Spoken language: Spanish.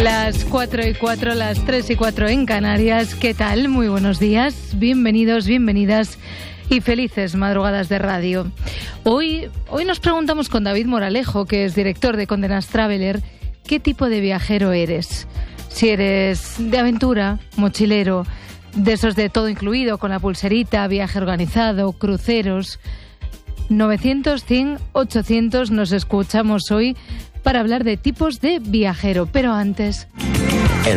Las 4:04, las 3:04 en Canarias. ¿Qué tal? Muy buenos días. Bienvenidos, bienvenidas y felices madrugadas de radio. Hoy nos preguntamos con David Moralejo, que es director de Condé Nast Traveler, ¿qué tipo de viajero eres? Si eres de aventura, mochilero, de esos de todo incluido, con la pulserita, viaje organizado, cruceros. 900, 100, 800 nos escuchamos hoy para hablar de tipos de viajero. Pero antes...